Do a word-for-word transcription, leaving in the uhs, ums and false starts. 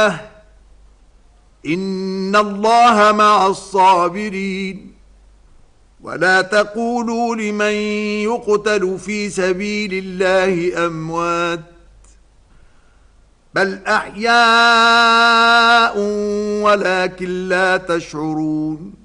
إن الله مع الصابرين. ولا تقولوا لمن يقتل في سبيل الله أموات بل أحياء ولكن لا تشعرون.